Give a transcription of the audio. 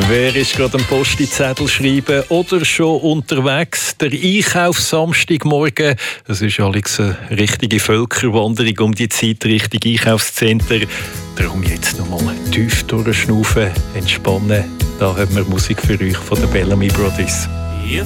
Wer ist gerade am Postizettel schreiben oder schon unterwegs? Der Einkaufssamstagmorgen, das ist allerdings eine richtige Völkerwanderung um die Zeit Richtung Einkaufscenter. Darum jetzt nochmal tief durchschnaufen, entspannen. Da haben wir Musik für euch von den Bellamy Brothers.